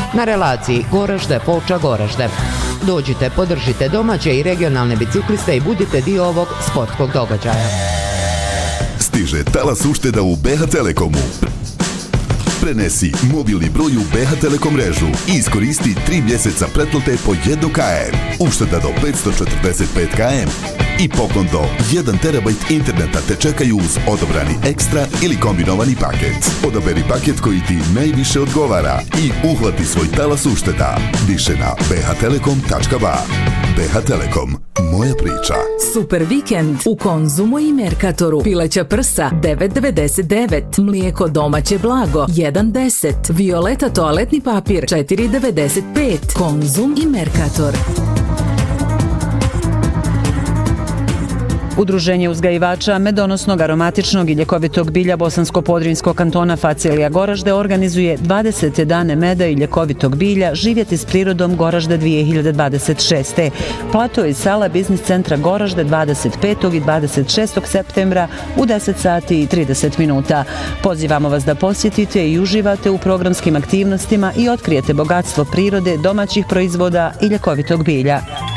na relaciji Goražde-Foča-Goražde. Dođite, podržite domaće i regionalne bicikliste i budite dio ovog sportskog događaja. Stiže talas ušteda u BH Telekomu. Prenesi mobilni broj u BH Telekom mrežu i iskoristi 3 mjeseca pretplate po 1 km. Ušteda do 545 km i poklon do 1 terabajt interneta te čekaju uz odabrani ekstra ili kombinovani paket. Odaberi paket koji ti najviše odgovara i uhvati svoj talas ušteda. Više na bhtelekom.ba. BH Telekom. Moja priča. Super vikend u Konzumu i Merkatoru. Pileća prsa 9,99. Mlijeko domaće blago 1,10. Violeta toaletni papir 4,95. Konzum i Merkator. Udruženje uzgajivača medonosnog, aromatičnog i ljekovitog bilja Bosansko-Podrinjskog kantona Facelija Goražde organizuje 20. dane meda i ljekovitog bilja Živjeti s prirodom Goražde 2026. Plato iz sala Biznis centra Goražde 25. i 26. septembra u 10 sati i 30 minuta. Pozivamo vas da posjetite i uživate u programskim aktivnostima i otkrijete bogatstvo prirode, domaćih proizvoda i ljekovitog bilja.